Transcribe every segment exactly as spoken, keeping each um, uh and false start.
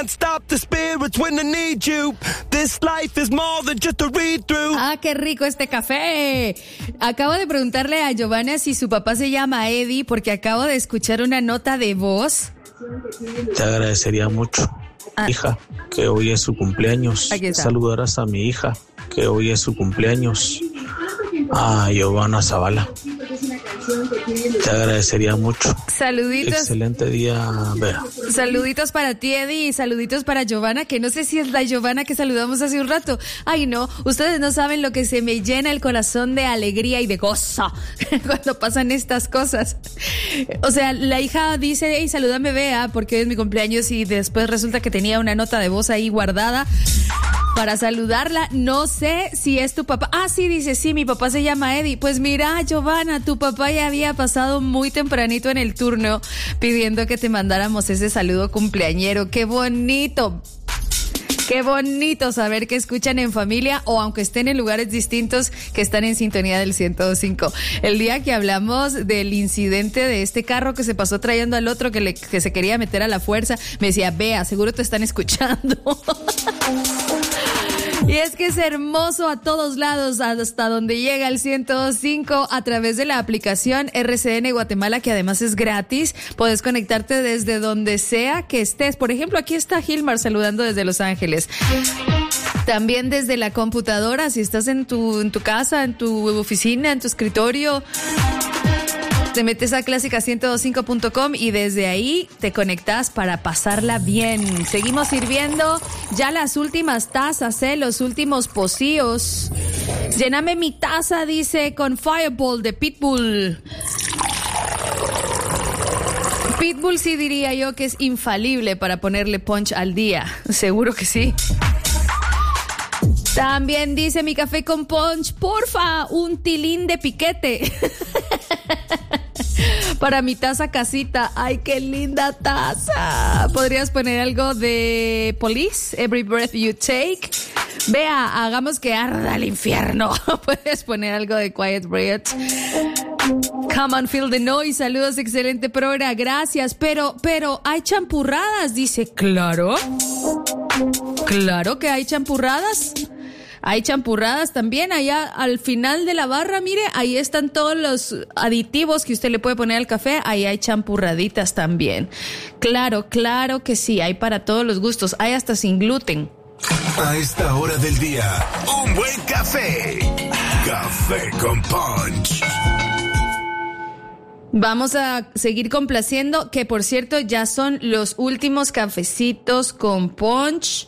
can't stop the spirits when they need you. This life is more than just a read-through. Ah, qué rico este café. Acabo de preguntarle a Giovanna si su papá se llama Eddie porque acabo de escuchar una nota de voz. Te agradecería mucho, ah. hija, que hoy es su cumpleaños. Saludarás a mi hija, que hoy es su cumpleaños. A Giovanna Zavala. Te agradecería mucho. Saluditos. Excelente día, Bea. Saluditos para ti, Eddie, y saluditos para Giovanna, que no sé si es la Giovanna que saludamos hace un rato. Ay, no, ustedes no saben lo que se me llena el corazón de alegría y de gozo cuando pasan estas cosas. O sea, la hija dice, hey, salúdame, Bea, porque hoy es mi cumpleaños, y después resulta que tenía una nota de voz ahí guardada para saludarla. No sé si es tu papá. Ah, sí, dice, sí, mi papá se llama Eddie. Pues mira, Giovanna, tu papá ya había pasado muy tempranito en el turno pidiendo que te mandáramos ese saludo cumpleañero. ¡Qué bonito! Qué bonito saber que escuchan en familia, o aunque estén en lugares distintos, que están en sintonía del ciento dos punto cinco. El día que hablamos del incidente de este carro que se pasó trayendo al otro, que, le, que se quería meter a la fuerza, me decía, Bea, seguro te están escuchando. Y es que es hermoso a todos lados, hasta donde llega el ciento dos punto cinco a través de la aplicación R C N Guatemala, que además es gratis. Puedes conectarte desde donde sea que estés. Por ejemplo, aquí está Gilmar saludando desde Los Ángeles. También desde la computadora, si estás en tu, en tu casa, en tu oficina, en tu escritorio, te metes a clásica ciento dos punto cinco punto com y desde ahí te conectas para pasarla bien. Seguimos sirviendo ya las últimas tazas, ¿eh? Los últimos pocillos. Lléname mi taza, dice, con Fireball de Pitbull. Pitbull sí diría yo que es infalible para ponerle punch al día. Seguro que sí. También dice, mi café con punch, porfa, un tilín de piquete. Para mi taza casita. Ay, qué linda taza. ¿Podrías poner algo de Police, Every Breath You Take? Vea, hagamos que arda el infierno. Puedes poner algo de Quiet Riot. Come on, feel the noise. Saludos, excelente programa. Gracias. Pero, pero, ¿hay champurradas? Dice, claro. Claro que hay champurradas. Hay champurradas también allá al final de la barra, mire, ahí están todos los aditivos que usted le puede poner al café, ahí hay champurraditas también. Claro, claro que sí, hay para todos los gustos, hay hasta sin gluten. A esta hora del día, un buen café. Café con punch. Vamos a seguir complaciendo, que por cierto ya son los últimos cafecitos con punch.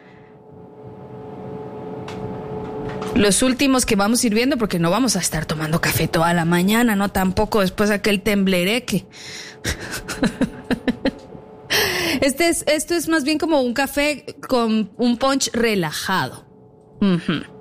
Los últimos que vamos sirviendo, porque no vamos a estar tomando café toda la mañana, no tampoco después aquel temblereque. Este es, esto es más bien como un café con un punch relajado. Uh-huh.